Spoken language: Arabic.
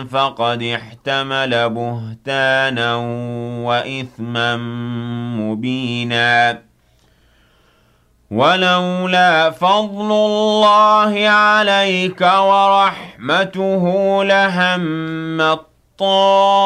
فقد احتمل بهتانا وإثما مبينا ولولا فضل الله عليك ورحمته لهم